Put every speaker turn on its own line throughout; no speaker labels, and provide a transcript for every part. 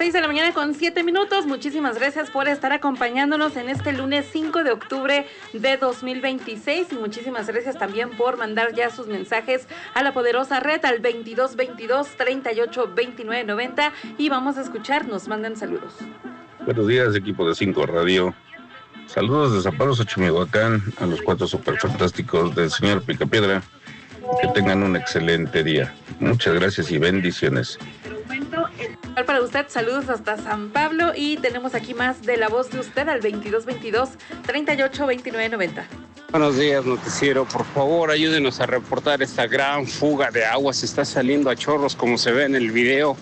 6:07 a.m. Muchísimas gracias por estar acompañándonos en este lunes 5 de octubre de 2026 y muchísimas gracias también por mandar ya sus mensajes a la poderosa red al 2222-382990 y vamos a escuchar, nos mandan saludos.
Buenos días, equipo de 5 Radio. Saludos desde Zaparos, Xochimehuacán, a los 4 superfantásticos del señor Picapiedra. Que tengan un excelente día. Muchas gracias y bendiciones.
Para usted, saludos hasta San Pablo y tenemos aquí más de la voz de usted al 2222-382990.
Buenos días, noticiero. Por favor, ayúdenos a reportar esta gran fuga de agua. Se está saliendo a chorros como se ve en el video.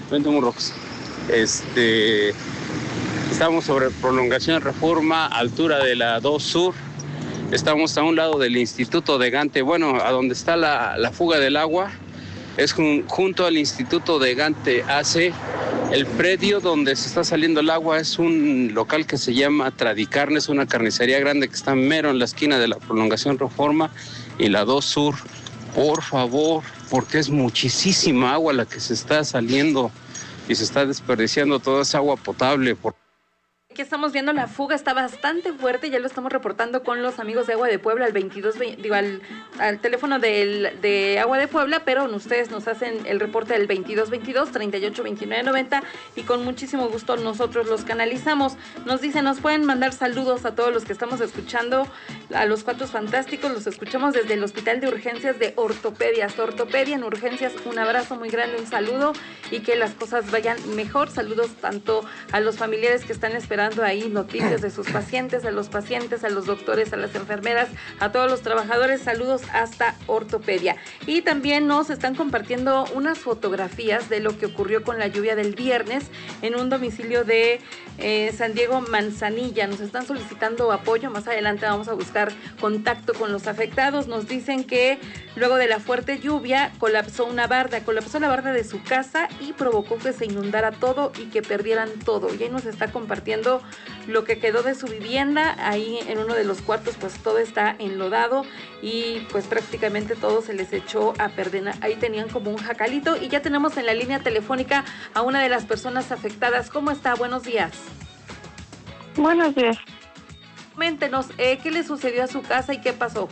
Estamos sobre prolongación Reforma, altura de la 2 Sur. Estamos a un lado del Instituto de Gante. Bueno, a donde está la fuga del agua es junto al Instituto de Gante AC. El predio donde se está saliendo el agua es un local que se llama Tradicarne, es una carnicería grande que está mero en la esquina de la prolongación Reforma y la 2 Sur. Por favor, porque es muchísima agua la que se está saliendo y se está desperdiciando toda esa agua potable.
Aquí estamos viendo la fuga, está bastante fuerte, ya lo estamos reportando con los amigos de Agua de Puebla al al teléfono de Agua de Puebla, pero ustedes nos hacen el reporte del 2222-382990 y con muchísimo gusto nosotros los canalizamos. Nos dicen, nos pueden mandar saludos a todos los que estamos escuchando, a los 4 fantásticos, los escuchamos desde el Hospital de Urgencias de Ortopedia en Urgencias, un abrazo muy grande, un saludo y que las cosas vayan mejor. Saludos tanto a los familiares que están esperando ahí noticias de sus pacientes, a los doctores, a las enfermeras, a todos los trabajadores, saludos hasta Ortopedia. Y también nos están compartiendo unas fotografías de lo que ocurrió con la lluvia del viernes en un domicilio de San Diego Manzanilla. Nos están solicitando apoyo, más adelante vamos a buscar contacto con los afectados. Nos dicen que luego de la fuerte lluvia colapsó la barda de su casa y provocó que se inundara todo y que perdieran todo. Y ahí nos está compartiendo lo que quedó de su vivienda. Ahí en uno de los cuartos pues todo está enlodado y pues prácticamente todo se les echó a perder. Ahí tenían como un jacalito y ya tenemos en la línea telefónica a una de las personas afectadas. ¿Cómo está? Buenos días.
Buenos días.
Coméntenos, ¿qué le sucedió a su casa y qué pasó?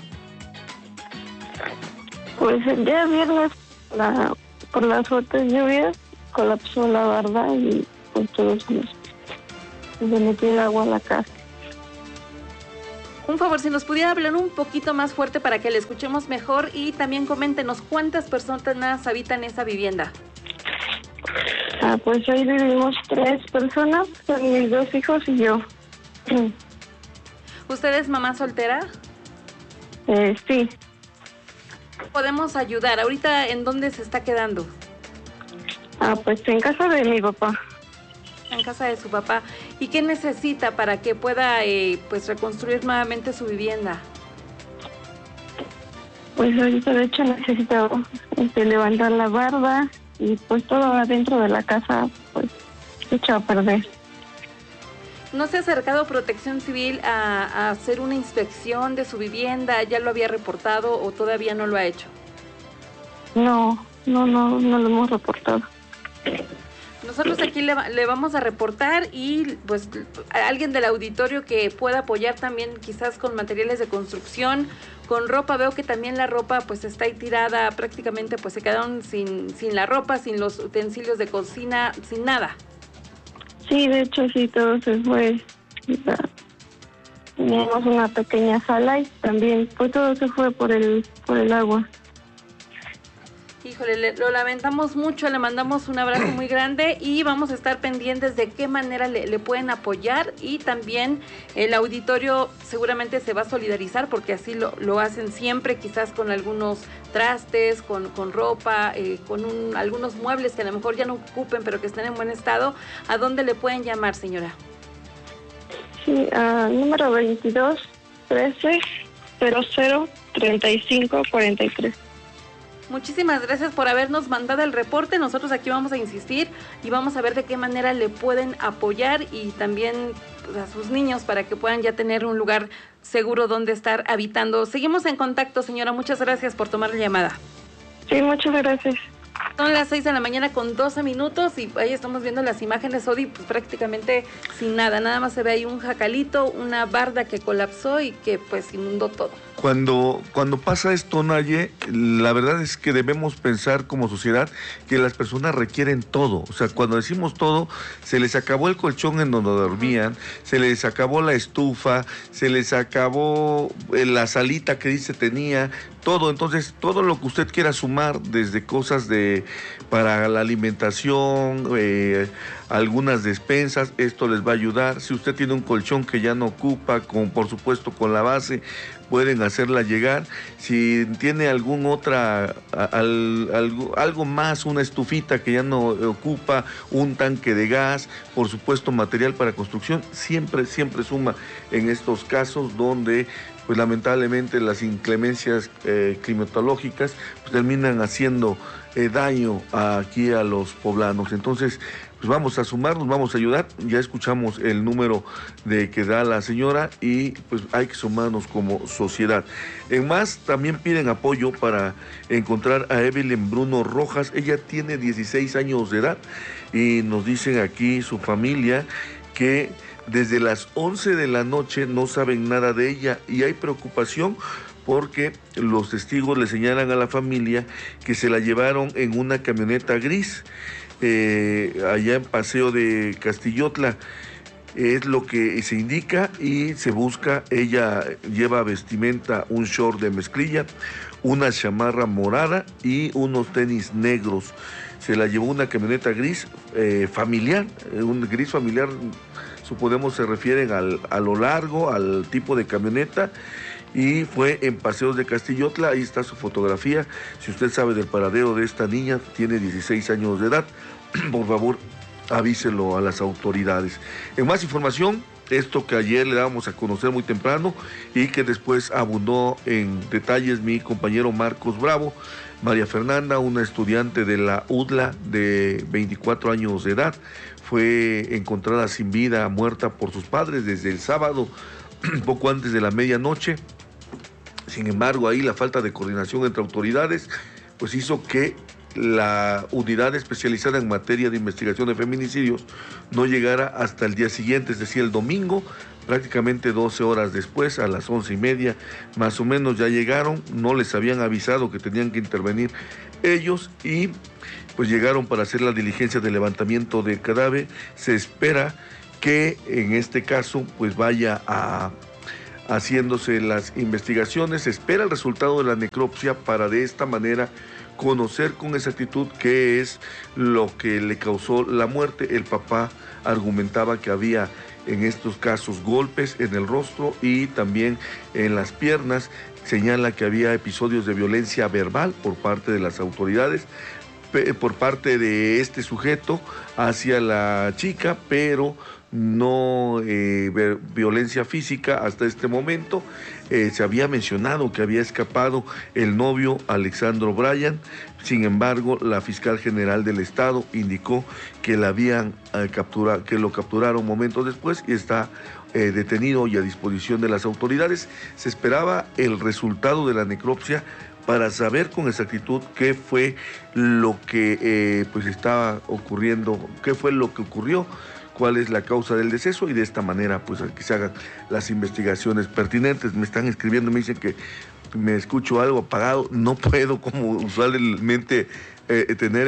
Pues el día viernes, por las fuertes lluvias, colapsó la barda y pues todos se metió el agua a la casa.
Un favor, si nos pudiera hablar un poquito más fuerte para que le escuchemos mejor y también coméntenos cuántas personas habitan esa vivienda.
Pues ahí vivimos 3 personas, son mis 2 hijos y yo.
¿Usted es mamá soltera?
Sí.
¿Podemos ayudar? ¿Ahorita en dónde se está quedando?
Pues en casa de mi papá.
En casa de su papá. ¿Y qué necesita para que pueda pues reconstruir nuevamente su vivienda?
Pues ahorita de hecho necesito levantar la barda y pues todo adentro de la casa pues echado a perder.
¿No se ha acercado Protección Civil a hacer una inspección de su vivienda? ¿Ya lo había reportado o todavía no lo ha hecho?
No lo hemos reportado.
Nosotros aquí le vamos a reportar y pues a alguien del auditorio que pueda apoyar también quizás con materiales de construcción, con ropa. Veo que también la ropa pues está ahí tirada, prácticamente pues se quedaron sin la ropa, sin los utensilios de cocina, sin nada.
Sí, de hecho sí, todo se fue. Teníamos una pequeña sala y también pues todo se fue por el agua.
Híjole, lo lamentamos mucho, le mandamos un abrazo muy grande y vamos a estar pendientes de qué manera le pueden apoyar y también el auditorio seguramente se va a solidarizar porque así lo hacen siempre, quizás con algunos trastes, con ropa, con algunos muebles que a lo mejor ya no ocupen pero que estén en buen estado. ¿A dónde le pueden llamar, señora?
Sí, número 22 13 00 35 43.
Muchísimas gracias por habernos mandado el reporte. Nosotros aquí vamos a insistir y vamos a ver de qué manera le pueden apoyar y también pues, a sus niños para que puedan ya tener un lugar seguro donde estar habitando. Seguimos en contacto, señora. Muchas gracias por tomar la llamada.
Sí, muchas gracias.
Son las 6 de la mañana con 12 minutos y ahí estamos viendo las imágenes, Odi, pues prácticamente sin nada más se ve ahí un jacalito, una barda que colapsó y que pues inundó todo.
Cuando pasa esto, Naye, la verdad es que debemos pensar como sociedad que las personas requieren todo. O sea, cuando decimos todo, se les acabó el colchón en donde dormían, se les acabó la estufa, se les acabó la salita que dice tenía, todo. Entonces, todo lo que usted quiera sumar, desde cosas para la alimentación, algunas despensas, esto les va a ayudar. Si usted tiene un colchón que ya no ocupa, por supuesto con la base, pueden hacerla llegar. Si tiene algún algo más, una estufita que ya no ocupa, un tanque de gas, por supuesto material para construcción, siempre suma en estos casos donde pues lamentablemente las inclemencias climatológicas pues, terminan haciendo daño aquí a los poblanos. Entonces, pues vamos a sumarnos, vamos a ayudar. Ya escuchamos el número que da la señora y pues hay que sumarnos como sociedad. En más, también piden apoyo para encontrar a Evelyn Bruno Rojas. Ella tiene 16 años de edad y nos dicen aquí su familia que desde las 11 de la noche no saben nada de ella y hay preocupación porque los testigos le señalan a la familia que se la llevaron en una camioneta gris allá en Paseo de Castillotla. Es lo que se indica y se busca. Ella lleva vestimenta, un short de mezclilla, una chamarra morada y unos tenis negros. Se la llevó una camioneta gris familiar, un gris familiar, suponemos se refieren a lo largo, al tipo de camioneta, y fue en Paseos de Castillotla. Ahí está su fotografía. Si usted sabe del paradero de esta niña, tiene 16 años de edad, por favor avíselo a las autoridades. En más información, esto que ayer le dábamos a conocer muy temprano y que después abundó en detalles mi compañero Marcos Bravo. María Fernanda, una estudiante de la UDLA de 24 años de edad, fue encontrada sin vida, muerta por sus padres desde el sábado, poco antes de la medianoche. Sin embargo, ahí la falta de coordinación entre autoridades pues hizo que la unidad especializada en materia de investigación de feminicidios no llegara hasta el día siguiente, es decir, el domingo, prácticamente 12 horas después, a las 11:30, más o menos ya llegaron. No les habían avisado que tenían que intervenir ellos y pues llegaron para hacer la diligencia de levantamiento del cadáver. Se espera que en este caso pues vaya haciéndose las investigaciones. Se espera el resultado de la necropsia para de esta manera conocer con exactitud qué es lo que le causó la muerte. El papá argumentaba que había en estos casos golpes en el rostro y también en las piernas. Señala que había episodios de violencia verbal por parte de las autoridades, por parte de este sujeto hacia la chica, pero no violencia física hasta este momento. Se había mencionado que había escapado el novio Alexandro Bryan. Sin embargo, la fiscal general del estado indicó que la habían capturado, que lo capturaron momentos después y está detenido y a disposición de las autoridades. Se esperaba el resultado de la necropsia para saber con exactitud qué fue lo que pues estaba ocurriendo, qué fue lo que ocurrió, cuál es la causa del deceso y de esta manera pues que se hagan las investigaciones pertinentes. Me están escribiendo, me dicen que me escucho algo apagado, no puedo como usualmente tener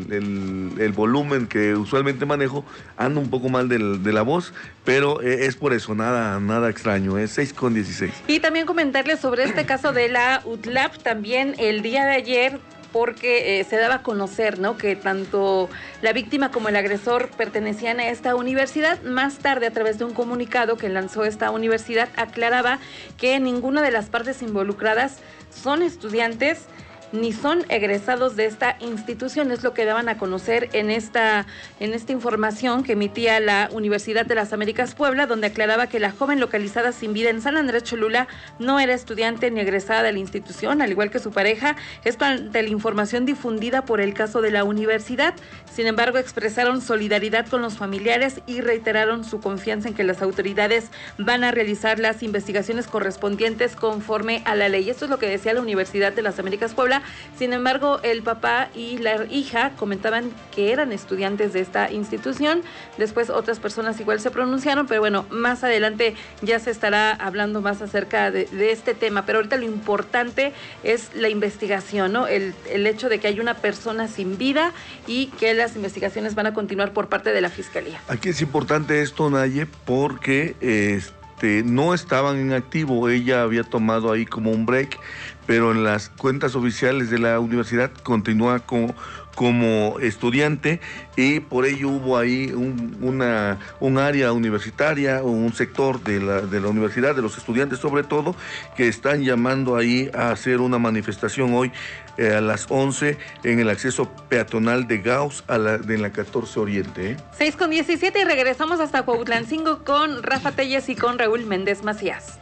el volumen que usualmente manejo, ando un poco mal de la voz, pero es por eso, nada extraño, es 6:16.
Y también comentarles sobre este caso de la UTLAP, también el día de ayer, porque se daba a conocer, ¿no?, que tanto la víctima como el agresor pertenecían a esta universidad. Más tarde, a través de un comunicado que lanzó esta universidad, aclaraba que ninguna de las partes involucradas son estudiantes ni son egresados de esta institución. Es lo que daban a conocer en esta información que emitía la Universidad de las Américas Puebla, donde aclaraba que la joven localizada sin vida en San Andrés Cholula no era estudiante ni egresada de la institución, al igual que su pareja. Esto ante la información difundida por el caso de la universidad. Sin embargo, expresaron solidaridad con los familiares y reiteraron su confianza en que las autoridades van a realizar las investigaciones correspondientes conforme a la ley. Esto es lo que decía la Universidad de las Américas Puebla, fiscalía. Sin embargo, el papá y la hija comentaban que eran estudiantes de esta institución. Después otras personas igual se pronunciaron, pero bueno, más adelante ya se estará hablando más acerca de este tema. Pero ahorita lo importante es la investigación, ¿no? El hecho de que hay una persona sin vida y que las investigaciones van a continuar por parte de la fiscalía.
Aquí es importante esto, Naye, porque no estaban en activo. Ella había tomado ahí como un break, pero en las cuentas oficiales de la universidad continúa como estudiante, y por ello hubo ahí un área universitaria o un sector de la universidad, de los estudiantes sobre todo, que están llamando ahí a hacer una manifestación hoy a las 11 en el acceso peatonal de Gauss en la 14 Oriente.
6:17 y regresamos hasta Cuautlancingo con Rafa Telles y con Raúl Méndez Macías.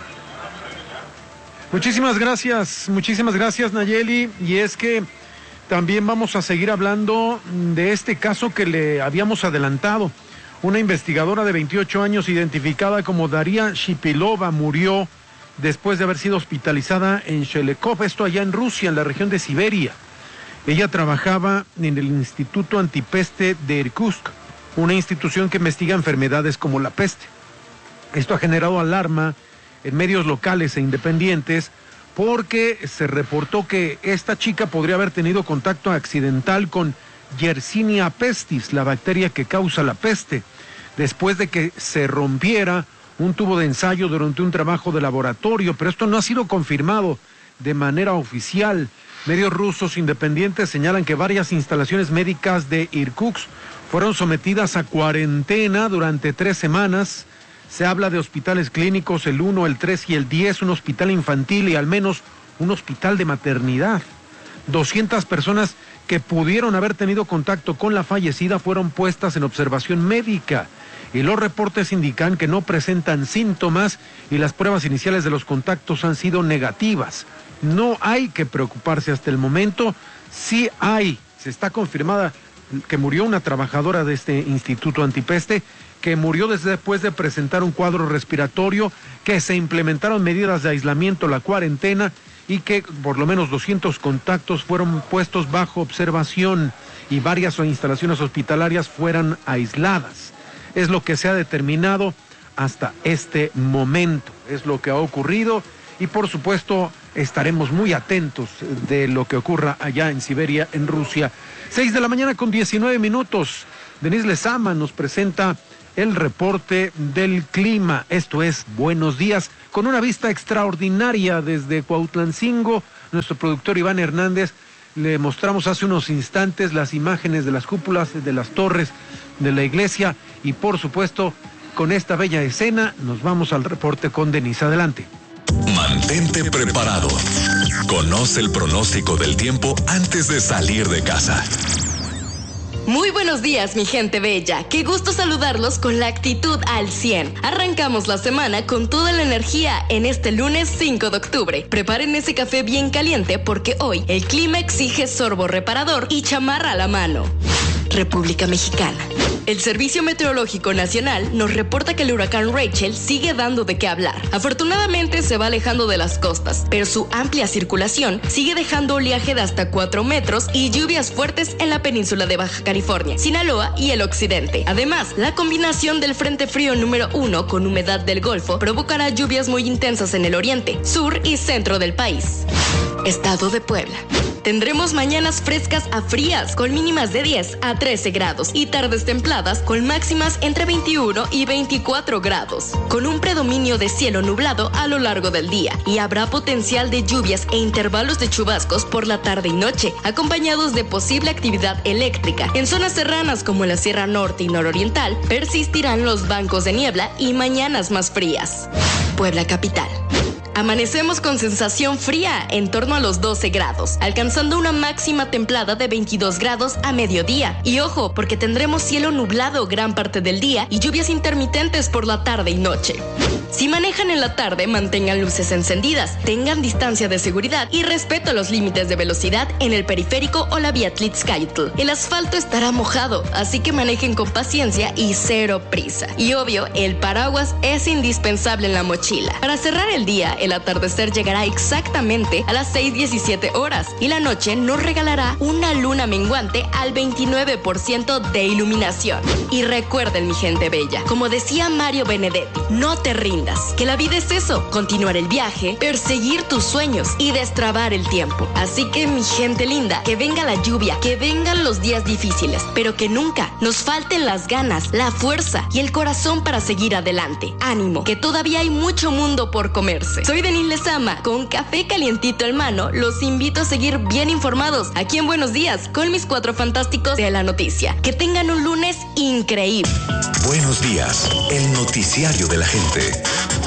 Muchísimas gracias Nayeli, y es que también vamos a seguir hablando de este caso que le habíamos adelantado. Una investigadora de 28 años identificada como Daria Shipilova murió después de haber sido hospitalizada en Shelekov, esto allá en Rusia, en la región de Siberia. Ella trabajaba en el Instituto Antipeste de Irkutsk, una institución que investiga enfermedades como la peste. Esto ha generado alarma en medios locales e independientes, porque se reportó que esta chica podría haber tenido contacto accidental con Yersinia pestis, la bacteria que causa la peste, después de que se rompiera un tubo de ensayo durante un trabajo de laboratorio, pero esto no ha sido confirmado de manera oficial. Medios rusos independientes señalan que varias instalaciones médicas de Irkutsk fueron sometidas a cuarentena durante 3 semanas. Se habla de hospitales clínicos, el 1, el 3 y el 10, un hospital infantil y al menos un hospital de maternidad. 200 personas que pudieron haber tenido contacto con la fallecida fueron puestas en observación médica, y los reportes indican que no presentan síntomas y las pruebas iniciales de los contactos han sido negativas. No hay que preocuparse hasta el momento. Sí se está confirmada que murió una trabajadora de este Instituto Antipeste, que murió después de presentar un cuadro respiratorio, que se implementaron medidas de aislamiento, la cuarentena, y que por lo menos 200 contactos fueron puestos bajo observación y varias instalaciones hospitalarias fueran aisladas. Es lo que se ha determinado hasta este momento, es lo que ha ocurrido, y por supuesto estaremos muy atentos de lo que ocurra allá en Siberia, en Rusia. 6:19 a.m. Denise Lezama nos presenta el reporte del clima. Esto es Buenos Días, con una vista extraordinaria desde Cuautlancingo. Nuestro productor Iván Hernández, le mostramos hace unos instantes las imágenes de las cúpulas, de las torres de la iglesia, y por supuesto, con esta bella escena, nos vamos al reporte con Denise. Adelante.
Mantente preparado. Conoce el pronóstico del tiempo antes de salir de casa.
Muy buenos días, mi gente bella. Qué gusto saludarlos con la actitud al 100. Arrancamos la semana con toda la energía en este lunes 5 de octubre. Preparen ese café bien caliente porque hoy el clima exige sorbo reparador y chamarra a la mano. República Mexicana. El Servicio Meteorológico Nacional nos reporta que el huracán Rachel sigue dando de qué hablar. Afortunadamente se va alejando de las costas, pero su amplia circulación sigue dejando oleaje de hasta 4 metros y lluvias fuertes en la península de Baja California, Sinaloa y el occidente. Además, la combinación del Frente Frío número 1 con humedad del Golfo provocará lluvias muy intensas en el oriente, sur y centro del país. Estado de Puebla. Tendremos mañanas frescas a frías, con mínimas de 10 a 13 grados y tardes templadas con máximas entre 21 y 24 grados, con un predominio de cielo nublado a lo largo del día, y habrá potencial de lluvias e intervalos de chubascos por la tarde y noche, acompañados de posible actividad eléctrica. En zonas serranas como la Sierra Norte y Nororiental persistirán los bancos de niebla y mañanas más frías. Puebla capital. Amanecemos con sensación fría en torno a los 12 grados, alcanzando una máxima templada de 22 grados a mediodía. Y ojo, porque tendremos cielo nublado gran parte del día y lluvias intermitentes por la tarde y noche. Si manejan en la tarde, mantengan luces encendidas, tengan distancia de seguridad y respeto a los límites de velocidad en el periférico o la vía Tlitzcayotl. El asfalto estará mojado, así que manejen con paciencia y cero prisa. Y obvio, el paraguas es indispensable en la mochila. Para cerrar el día, el atardecer llegará exactamente a las 6:17 horas y la noche nos regalará una luna menguante al 29% de iluminación. Y recuerden, mi gente bella, como decía Mario Benedetti, no te rindas, que la vida es eso, continuar el viaje, perseguir tus sueños y destrabar el tiempo. Así que, mi gente linda, que venga la lluvia, que vengan los días difíciles, pero que nunca nos falten las ganas, la fuerza y el corazón para seguir adelante. Ánimo, que todavía hay mucho mundo por comerse. Soy Denise Lezama, con café calientito en mano, los invito a seguir bien informados aquí en Buenos Días con mis 4 fantásticos de la noticia. Que tengan un lunes increíble.
Buenos días, el noticiario de la gente.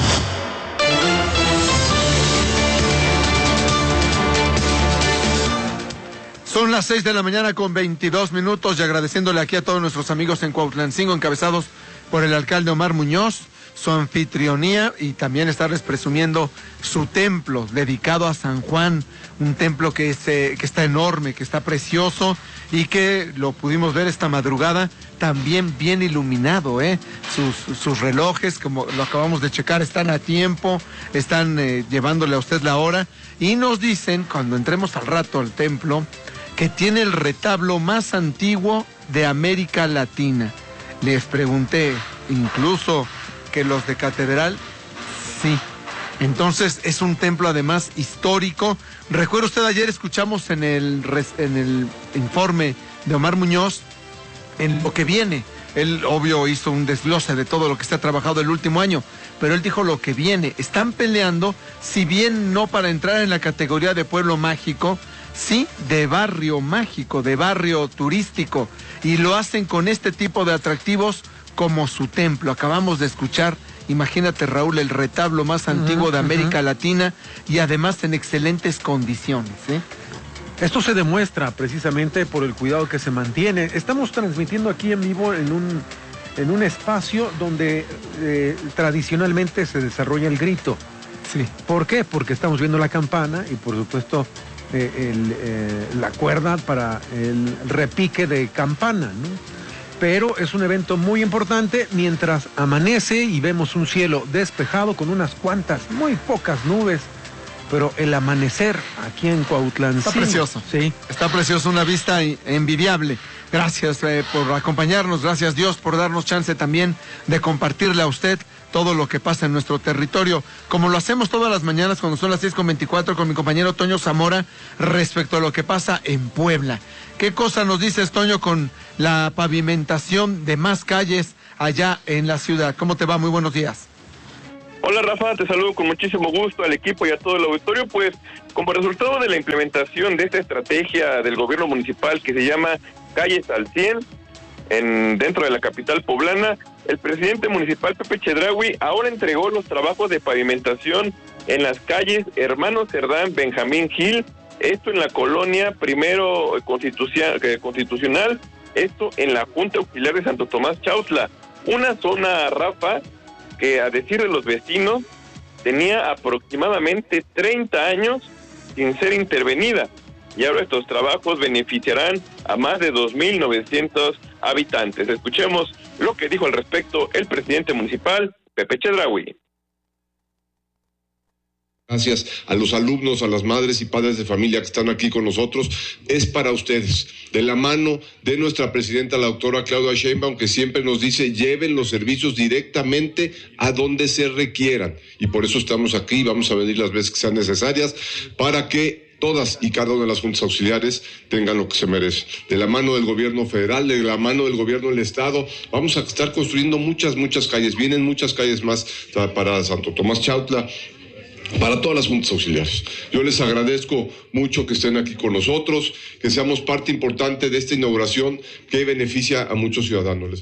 Son las 6 de la mañana con 22 minutos y agradeciéndole aquí a todos nuestros amigos en Cuautlancingo, encabezados por el alcalde Omar Muñoz, su anfitrionía, y también estarles presumiendo su templo dedicado a San Juan, un templo que está enorme, que está precioso y que lo pudimos ver esta madrugada también bien iluminado, sus relojes, como lo acabamos de checar, están a tiempo, están llevándole a usted la hora, y nos dicen, cuando entremos al rato al templo, que tiene el retablo más antiguo de América Latina. Les pregunté, incluso que los de catedral, sí. Entonces es un templo además histórico. Recuerda usted, ayer escuchamos en el informe de Omar Muñoz en lo que viene. Él, obvio, hizo un desglose de todo lo que se ha trabajado el último año, pero él dijo lo que viene. Están peleando, si bien no para entrar en la categoría de pueblo mágico, sí de barrio mágico, de barrio turístico, y lo hacen con este tipo de atractivos como su templo. Acabamos de escuchar, imagínate, Raúl, el retablo más antiguo de América Latina y además en excelentes condiciones.
Esto se demuestra precisamente por el cuidado que se mantiene. Estamos transmitiendo aquí en vivo en un espacio donde tradicionalmente se desarrolla el grito.
Sí.
¿Por qué? Porque estamos viendo la campana y por supuesto la cuerda para el repique de campana, ¿no? Pero es un evento muy importante mientras amanece y vemos un cielo despejado con unas cuantas, muy pocas nubes, pero el amanecer aquí en Cuautlancingo.
Está precioso.
Sí.
Está precioso, una vista envidiable. Gracias por acompañarnos, gracias Dios por darnos chance también de compartirle a usted todo lo que pasa en nuestro territorio, como lo hacemos todas las mañanas cuando son las 6:24 con mi compañero Toño Zamora respecto a lo que pasa en Puebla. ¿Qué cosa nos dices, Toño, con la pavimentación de más calles allá en la ciudad? ¿Cómo te va? Muy buenos días.
Hola Rafa, te saludo con muchísimo gusto al equipo y a todo el auditorio. Pues como resultado de la implementación de esta estrategia del gobierno municipal que se llama Calles al 100, dentro de la capital poblana, el presidente municipal Pepe Chedraui ahora entregó los trabajos de pavimentación en las calles Hermano Cerdán, Benjamín Gil, esto en la colonia Primero Constitucional, esto en la Junta Auxiliar de Santo Tomás Chautla, una zona, Rafa, que a decir de los vecinos tenía aproximadamente 30 años sin ser intervenida. Y ahora estos trabajos beneficiarán a más de 2.900 habitantes. Escuchemos lo que dijo al respecto el presidente municipal, Pepe Chedraui.
Gracias a los alumnos, a las madres y padres de familia que están aquí con nosotros, es para ustedes, de la mano de nuestra presidenta, la doctora Claudia Sheinbaum, que siempre nos dice, lleven los servicios directamente a donde se requieran, y por eso estamos aquí, vamos a venir las veces que sean necesarias, para que todas y cada una de las juntas auxiliares tengan lo que se merece. De la mano del gobierno federal, de la mano del gobierno del estado, vamos a estar construyendo muchas calles, vienen muchas calles más para Santo Tomás Chautla, para todas las juntas auxiliares. Yo les agradezco mucho que estén aquí con nosotros, que seamos parte importante de esta inauguración que beneficia a muchos ciudadanos.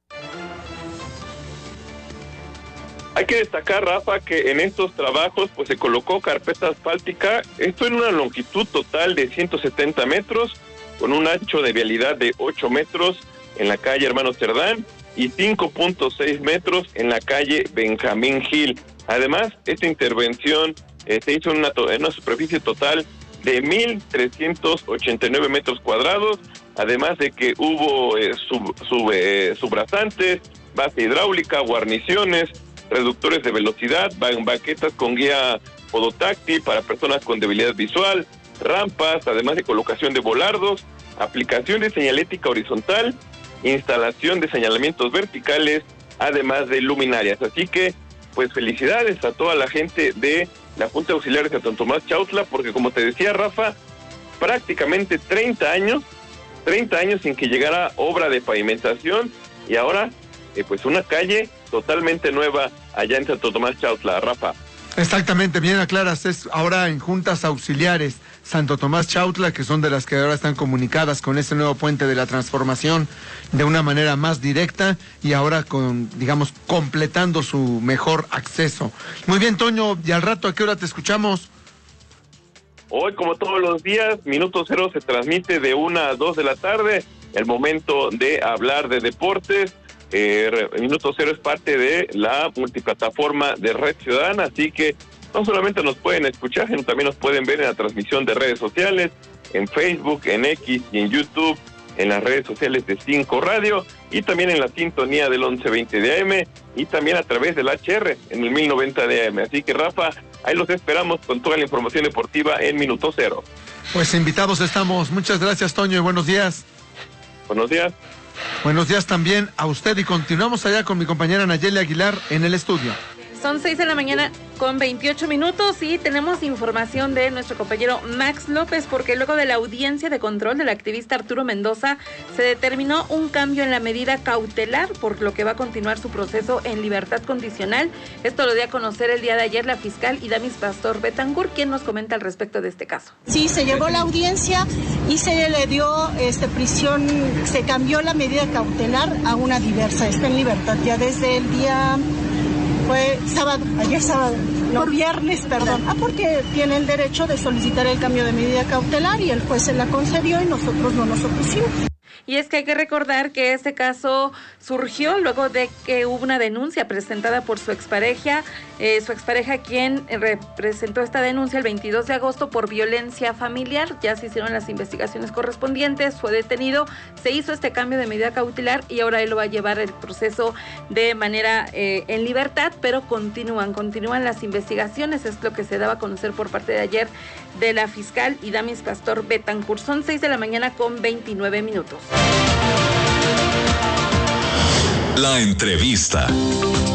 Hay que destacar, Rafa, que en estos trabajos pues se colocó carpeta asfáltica, esto en una longitud total de 170 metros, con un ancho de vialidad de 8 metros en la calle Hermano Cerdán y 5.6 metros en la calle Benjamín Gil. Además, esta intervención se hizo en una superficie total de 1.389 metros cuadrados, además de que hubo subrasantes, base hidráulica, guarniciones, reductores de velocidad, banquetas con guía podotáctil para personas con debilidad visual, rampas, además de colocación de volardos, aplicación de señalética horizontal, instalación de señalamientos verticales, además de luminarias. Así que, pues felicidades a toda la gente de la Junta Auxiliar de Santo Tomás Chautla, porque como te decía Rafa, prácticamente 30 años sin que llegara obra de pavimentación y ahora pues una calle totalmente nueva allá en Santo Tomás Chautla, Rafa.
Exactamente, bien aclaras, es ahora en Juntas Auxiliares Santo Tomás Chautla, que son de las que ahora están comunicadas con ese nuevo puente de la transformación de una manera más directa y ahora con, digamos, completando su mejor acceso. Muy bien, Toño, y al rato, ¿a qué hora te escuchamos?
Hoy, como todos los días, Minuto Cero se transmite de 1 a 2 de la tarde, el momento de hablar de deportes. Minuto Cero es parte de la multiplataforma de Red Ciudadana, así que no solamente nos pueden escuchar, sino también nos pueden ver en la transmisión de redes sociales, en Facebook, en X y en YouTube, en las redes sociales de 5 Radio y también en la sintonía del 1120 de AM y también a través del HR en el 1090 de AM. Así que Rafa, ahí los esperamos con toda la información deportiva en Minuto Cero.
Pues invitados estamos. Muchas gracias, Toño, y buenos días.
Buenos días.
Buenos días también a usted y continuamos allá con mi compañera Nayeli Aguilar en el estudio.
Son 6 de la mañana con 28 minutos y tenemos información de nuestro compañero Max López, porque luego de la audiencia de control del activista Arturo Mendoza se determinó un cambio en la medida cautelar, por lo que va a continuar su proceso en libertad condicional. Esto lo dio a conocer el día de ayer la fiscal Idamis Pastor Betancourt, quien nos comenta al respecto de este caso.
Sí, se llevó la audiencia y se le dio prisión, se cambió la medida cautelar a una diversa. Está en libertad ya desde el día... Fue sábado, ayer sábado, no, viernes, perdón. Porque tiene el derecho de solicitar el cambio de medida cautelar y el juez se la concedió y nosotros no nos opusimos.
Y es que hay que recordar que este caso surgió luego de que hubo una denuncia presentada por su expareja quien presentó esta denuncia el 22 de agosto por violencia familiar. Ya se hicieron las investigaciones correspondientes, fue detenido, se hizo este cambio de medida cautelar y ahora él lo va a llevar el proceso de manera en libertad, pero continúan las investigaciones, es lo que se daba a conocer por parte de ayer de la fiscal Idamis Pastor Betancourt. Son 6 de la mañana con 29 minutos.
La entrevista.